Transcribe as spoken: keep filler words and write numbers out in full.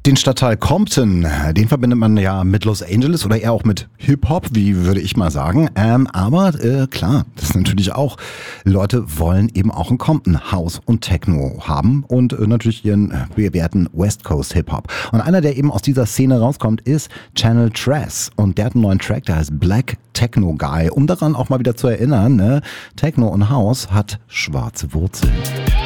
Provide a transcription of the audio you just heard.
Den Stadtteil Compton, den verbindet man ja mit Los Angeles oder eher auch mit Hip-Hop, wie würde ich mal sagen. Ähm, aber äh, klar, das ist natürlich auch, Leute wollen eben auch in Compton House und Techno haben und äh, natürlich ihren äh, bewährten West Coast Hip-Hop. Und einer, der eben aus dieser Szene rauskommt, ist Channel Tres. Und der hat einen neuen Track, der heißt Black Techno Guy. Um daran auch mal wieder zu erinnern, ne? Techno und House hat schwarze Wurzeln.